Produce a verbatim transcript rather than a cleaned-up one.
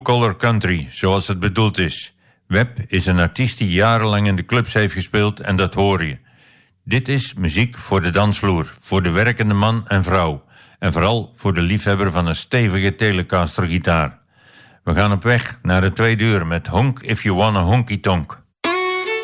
Color country, zoals het bedoeld is. Webb is een artiest die jarenlang in de clubs heeft gespeeld en dat hoor je. Dit is muziek voor de dansvloer, voor de werkende man en vrouw. En vooral voor de liefhebber van een stevige Telecaster gitaar. We gaan op weg naar de tweede uur met Honk If You Wanna Honky Tonk.